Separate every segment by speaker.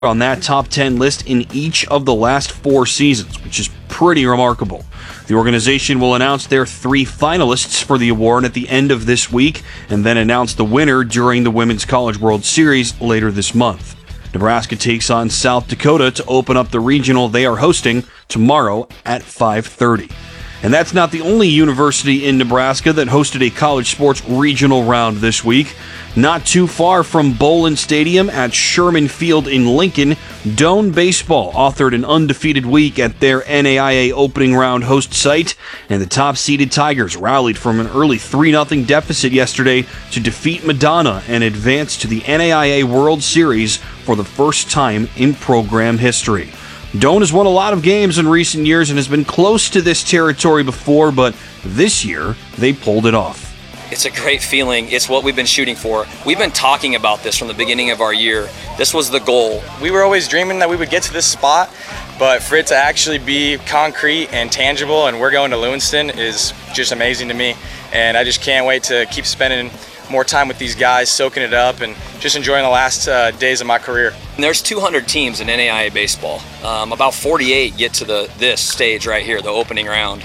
Speaker 1: on that top 10 list in each of the last 4 seasons, which is pretty remarkable. The organization will announce their 3 finalists for the award at the end of this week and then announce the winner during the Women's College World Series later this month. Nebraska takes on South Dakota to open up the regional they are hosting tomorrow at 5:30. And that's not the only university in Nebraska that hosted a college sports regional round this week. Not too far from Bowlin Stadium at Sherman Field in Lincoln, Doane Baseball authored an undefeated week at their NAIA opening round host site, and the top-seeded Tigers rallied from an early 3-0 deficit yesterday to defeat Madonna and advance to the NAIA World Series for the first time in program history. Doane has won a lot of games in recent years and has been close to this territory before, but this year they pulled it off.
Speaker 2: It's a great feeling. It's what we've been shooting for. We've been talking about this from the beginning of our year. This was the goal.
Speaker 3: We were always dreaming that we would get to this spot, but for it to actually be concrete and tangible and we're going to Lewiston is just amazing to me. And I just can't wait to keep spending more time with these guys, soaking it up, and just enjoying the last days of my career.
Speaker 2: There's 200 teams in NAIA baseball. About 48 get to this stage right here, the opening round.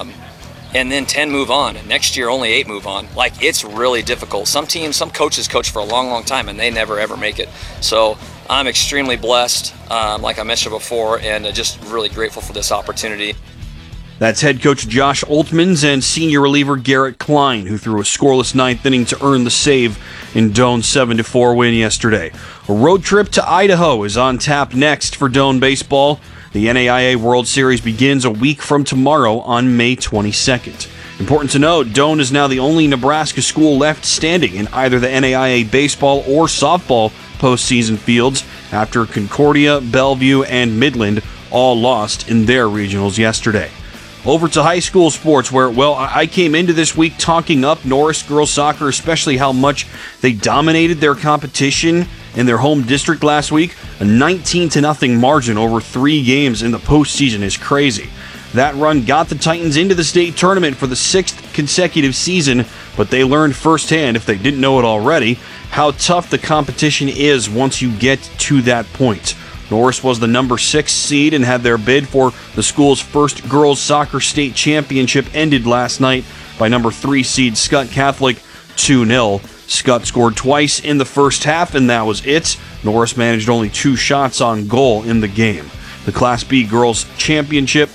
Speaker 2: And then 10 move on. And next year, only 8 move on. Like, it's really difficult. Some teams, some coaches coach for a long, long time, and they never, ever make it. So I'm extremely blessed, like I mentioned before, and just really grateful for this opportunity.
Speaker 1: That's head coach Josh Oltmans and senior reliever Garrett Klein, who threw a scoreless 9th inning to earn the save in Doane's 7-4 win yesterday. A road trip to Idaho is on tap next for Doane Baseball. The NAIA World Series begins a week from tomorrow on May 22nd. Important to note, Doane is now the only Nebraska school left standing in either the NAIA baseball or softball postseason fields after Concordia, Bellevue, and Midland all lost in their regionals yesterday. Over to high school sports where, well, I came into this week talking up Norris girls soccer, especially how much they dominated their competition in their home district last week. A 19-0 margin over 3 games in the postseason is crazy. That run got the Titans into the state tournament for the 6th consecutive season, but they learned firsthand, if they didn't know it already, how tough the competition is once you get to that point. Norris was the number 6 seed and had their bid for the school's first girls soccer state championship ended last night by number 3 seed Skutt Catholic 2-0. Skutt scored twice in the first half, and that was it. Norris managed only 2 shots on goal in the game. The Class B girls championship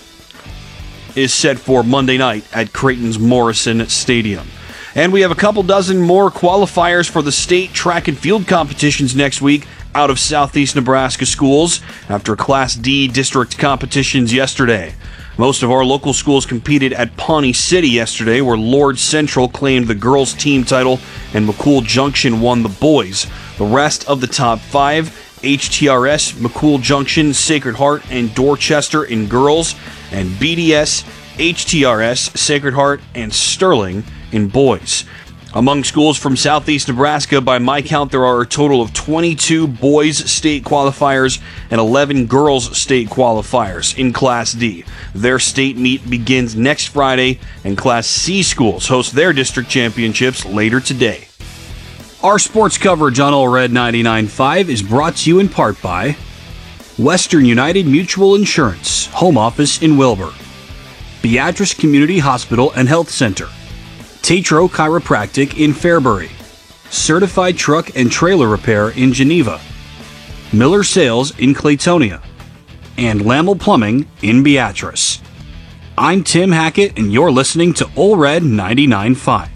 Speaker 1: is set for Monday night at Creighton's Morrison Stadium. And we have a couple dozen more qualifiers for the state track and field competitions next week out of Southeast Nebraska schools after Class D district competitions yesterday. Most of our local schools competed at Pawnee City yesterday, where Lord Central claimed the girls' team title and McCool Junction won the boys. The rest of the top 5, HTRS, McCool Junction, Sacred Heart, and Dorchester in girls, and BDS, HTRS, Sacred Heart, and Sterling in boys. Among schools from Southeast Nebraska, by my count, there are a total of 22 boys state qualifiers and 11 girls state qualifiers in Class D. Their state meet begins next Friday, and Class C schools host their district championships later today. Our sports coverage on All Red 99.5 is brought to you in part by Western United Mutual Insurance, home office in Wilbur, Beatrice Community Hospital and Health Center, Tatro Chiropractic in Fairbury, Certified Truck and Trailer Repair in Geneva, Miller Sales in Claytonia, and Lammel Plumbing in Beatrice. I'm Tim Hackett, and you're listening to All Red 99.5.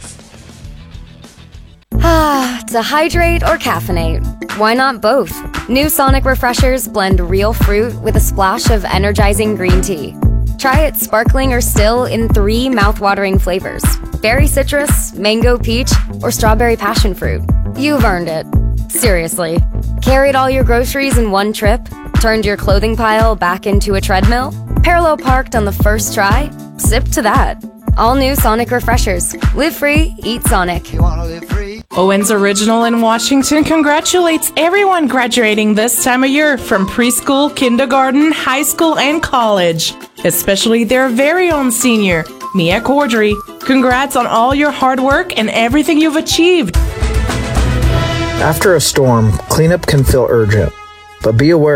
Speaker 4: To hydrate or caffeinate? Why not both? New Sonic Refreshers blend real fruit with a splash of energizing green tea. Try it sparkling or still in 3 mouth-watering flavors: berry citrus, mango peach, or strawberry passion fruit. You've earned it. Seriously. Carried all your groceries in one trip? Turned your clothing pile back into a treadmill? Parallel parked on the first try? Sip to that. All new Sonic Refreshers. Live free, eat Sonic.
Speaker 5: You wanna live free?
Speaker 6: Owens Original in Washington congratulates everyone graduating this time of year from preschool, kindergarten, high school, and college, especially their very own senior, Mia Cordry. Congrats on all your hard work and everything you've achieved.
Speaker 7: After a storm, cleanup can feel urgent,
Speaker 5: But be aware